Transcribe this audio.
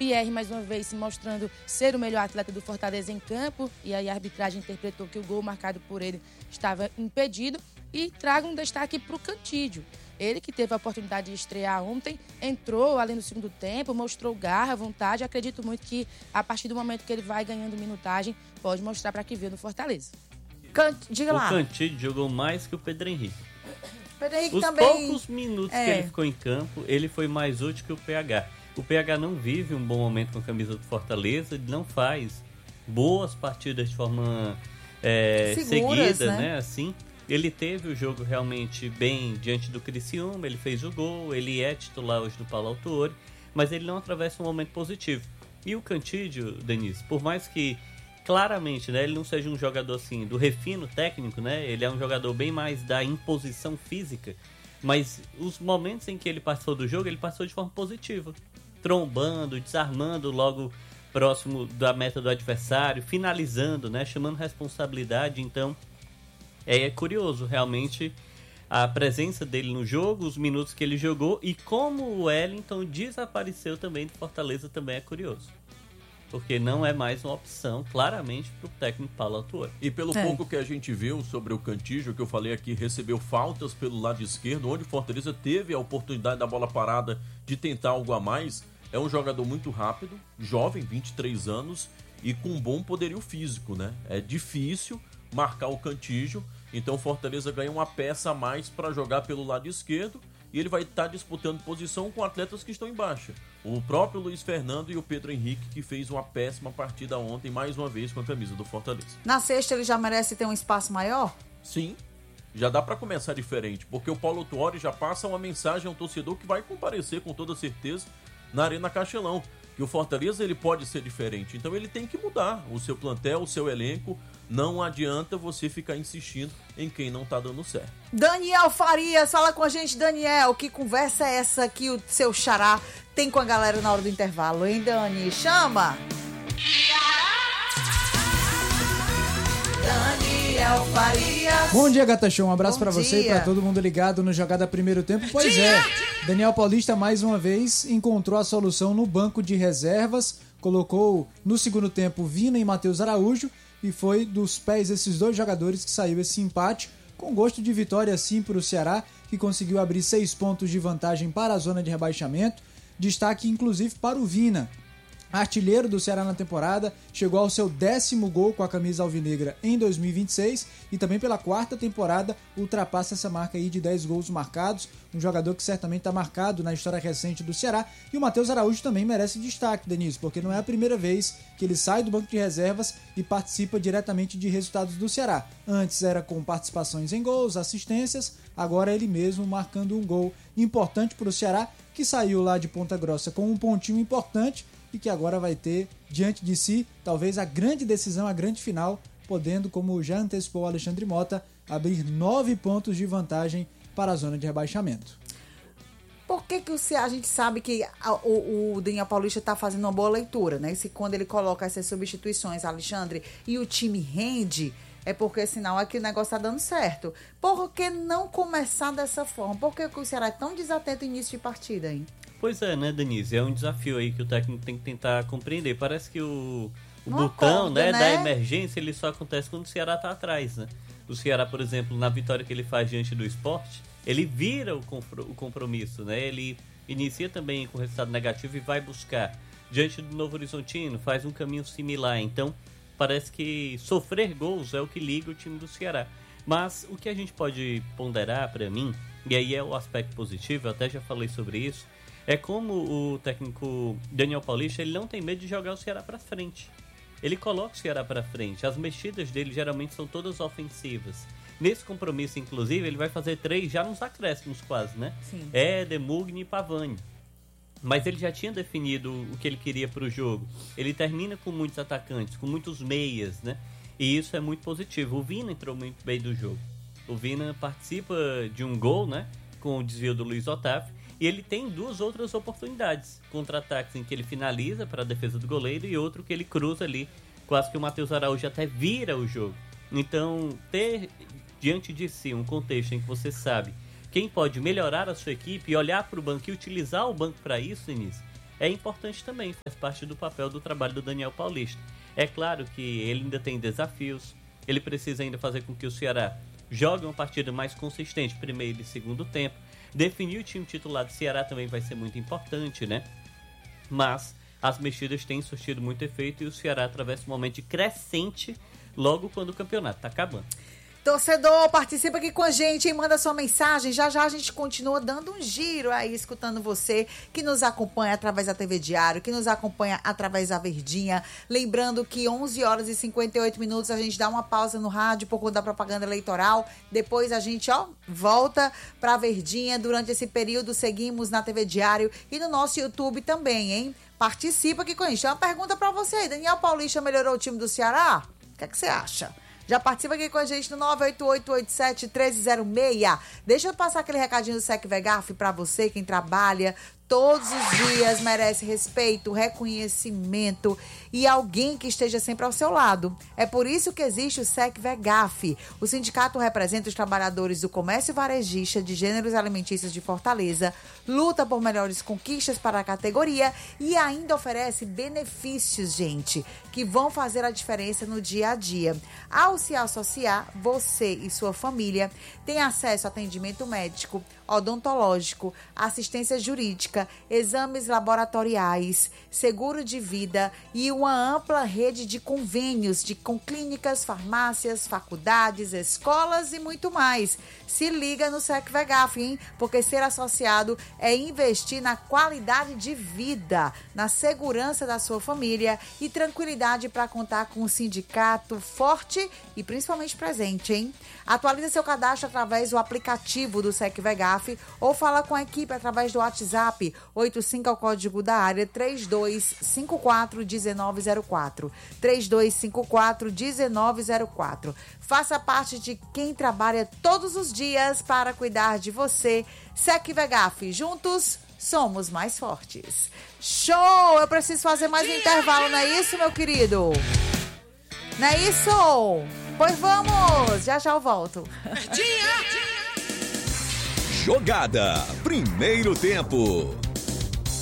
Pierre, mais uma vez, se mostrando ser o melhor atleta do Fortaleza em campo, e aí a arbitragem interpretou que o gol marcado por ele estava impedido. E trago um destaque para o Cantídio. Ele que teve a oportunidade de estrear ontem, entrou ali no segundo tempo, mostrou garra, vontade. Acredito muito que a partir do momento que ele vai ganhando minutagem, pode mostrar para que veio no Fortaleza. Diga lá. O Cantídio jogou mais que o Pedro Henrique. Pedro Henrique Os também... poucos minutos que ele ficou em campo, ele foi mais útil que o PH. O PH não vive um bom momento com a camisa do Fortaleza, ele não faz boas partidas de forma seguida, né? Assim, ele teve o jogo realmente bem diante do Criciúma, ele fez o gol, ele é titular hoje do Paulo Autuori, mas ele não atravessa um momento positivo. E o Cantídio, Denise, por mais que claramente, né, ele não seja um jogador assim do refino técnico, né? Ele é um jogador bem mais da imposição física, mas os momentos em que ele passou do jogo, ele passou de forma positiva, trombando, desarmando logo próximo da meta do adversário, finalizando, né, chamando responsabilidade. Então é curioso realmente a presença dele no jogo, os minutos que ele jogou, e como o Wellington desapareceu também do Fortaleza também é curioso. Porque não é mais uma opção, claramente, para o técnico Paulo Autuori. E pelo pouco que a gente viu sobre o Cantígio, que eu falei aqui, recebeu faltas pelo lado esquerdo, onde o Fortaleza teve a oportunidade da bola parada de tentar algo a mais. É um jogador muito rápido, jovem, 23 anos, e com bom poderio físico, né? É difícil marcar o Cantígio, então o Fortaleza ganha uma peça a mais para jogar pelo lado esquerdo, e ele vai estar disputando posição com atletas que estão em baixa. O próprio Luiz Fernando e o Pedro Henrique, que fez uma péssima partida ontem, mais uma vez com a camisa do Fortaleza. Na sexta ele já merece ter um espaço maior? Sim, já dá para começar diferente, porque o Paulo Autuori já passa uma mensagem ao torcedor que vai comparecer com toda certeza na Arena Castelão, que o Fortaleza ele pode ser diferente, então ele tem que mudar o seu plantel, o seu elenco. Não adianta você ficar insistindo em quem não tá dando certo. Daniel Farias, fala com a gente, Daniel. Que conversa é essa que o seu xará tem com a galera na hora do intervalo, hein, Dani? Chama! Daniel Farias. Bom dia, Gata Show. Um abraço pra você e pra todo mundo ligado no Jogada Primeiro Tempo. Pois é, Daniel Paulista mais uma vez encontrou a solução no banco de reservas. Colocou no segundo tempo Vina e Matheus Araújo. E foi dos pés desses dois jogadores que saiu esse empate, com gosto de vitória sim para o Ceará, que conseguiu abrir 6 pontos de vantagem para a zona de rebaixamento. Destaque inclusive para o Vina, artilheiro do Ceará na temporada, chegou ao seu 10º gol com a camisa alvinegra em 2026 e também pela 4ª temporada ultrapassa essa marca aí de 10 gols marcados, um jogador que certamente está marcado na história recente do Ceará. E o Matheus Araújo também merece destaque, Denise, porque não é a primeira vez que ele sai do banco de reservas e participa diretamente de resultados do Ceará. Antes era com participações em gols, assistências, agora é ele mesmo marcando um gol importante para o Ceará, que saiu lá de Ponta Grossa com um pontinho importante e que agora vai ter diante de si talvez a grande decisão, a grande final, podendo, como já antecipou o Alexandre Mota, abrir 9 pontos de vantagem para a zona de rebaixamento. Por que a gente sabe que o Daniel Paulista está fazendo uma boa leitura, né? Se quando ele coloca essas substituições, Alexandre, e o time rende, é porque sinal é que o negócio está dando certo. Por que não começar dessa forma? Por que o Ceará é tão desatento no início de partida, hein? Pois é, né, Denise? É um desafio aí que o técnico tem que tentar compreender. Parece que o botão, acorda, né, da emergência, ele só acontece quando o Ceará tá atrás, né? O Ceará, por exemplo, na vitória que ele faz diante do Sport, ele vira o compromisso, né? Ele inicia também com resultado negativo e vai buscar. Diante do Novo Horizontino, faz um caminho similar. Então, parece que sofrer gols é o que liga o time do Ceará. Mas o que a gente pode ponderar para mim, e aí é o aspecto positivo, eu até já falei sobre isso, é como o técnico Daniel Paulista, ele não tem medo de jogar o Ceará para frente. Ele coloca o Ceará para frente. As mexidas dele geralmente são todas ofensivas. Nesse compromisso, inclusive, ele vai fazer 3 já nos acréscimos quase, né? Sim. Éder, Mugni e Pavani. Mas ele já tinha definido o que ele queria para o jogo. Ele termina com muitos atacantes, com muitos meias, né? E isso é muito positivo. O Vina entrou muito bem do jogo. O Vina participa de um gol, né? Com o desvio do Luiz Otávio. E ele tem 2 outras oportunidades. Contra-ataques em que ele finaliza para a defesa do goleiro e outro que ele cruza ali. Quase que o Matheus Araújo até vira o jogo. Então, ter diante de si um contexto em que você sabe quem pode melhorar a sua equipe e olhar para o banco e utilizar o banco para isso, Denise, é importante também, faz parte do papel do trabalho do Daniel Paulista. É claro que ele ainda tem desafios, ele precisa ainda fazer com que o Ceará jogue uma partida mais consistente, primeiro e segundo tempo. Definir o time titular do Ceará também vai ser muito importante, né? Mas as mexidas têm surtido muito efeito e o Ceará atravessa um momento de crescente logo quando o campeonato está acabando. Torcedor, participa aqui com a gente e manda sua mensagem. Já já a gente continua dando um giro aí, escutando você que nos acompanha através da TV Diário, que nos acompanha através da Verdinha. Lembrando que 11 horas e 58 minutos a gente dá uma pausa no rádio por conta da propaganda eleitoral. Depois a gente, volta pra Verdinha. Durante esse período seguimos na TV Diário e no nosso YouTube também, hein? Participa aqui com a gente. Tem uma pergunta pra você aí. Daniel Paulista melhorou o time do Ceará? O que é que você acha? Já participa aqui com a gente no 98887-1306. Deixa eu passar aquele recadinho do Sec Vegaf pra você, quem trabalha todos os dias, merece respeito, reconhecimento e alguém que esteja sempre ao seu lado. É por isso que existe o Sec Vegaf. O sindicato representa os trabalhadores do comércio varejista de gêneros alimentícios de Fortaleza, luta por melhores conquistas para a categoria e ainda oferece benefícios, gente, que vão fazer a diferença no dia a dia. Ao se associar, você e sua família têm acesso a atendimento médico, odontológico, assistência jurídica, exames laboratoriais, seguro de vida e uma ampla rede de convênios com clínicas, farmácias, faculdades, escolas e muito mais. Se liga no Sec Vegaf, hein? Porque ser associado é investir na qualidade de vida, na segurança da sua família e tranquilidade para contar com um sindicato forte e principalmente presente, hein? Atualize seu cadastro através do aplicativo do Sec Vegaf ou fala com a equipe através do WhatsApp 85 é o código da área 3254-1904. 3254-1904. Faça parte de quem trabalha todos os dias para cuidar de você. Sec Vegaf, juntos somos mais fortes. Show! Eu preciso fazer mais um intervalo, não é isso, meu querido? Não é isso? Pois vamos! Já eu volto. Jogada, primeiro tempo.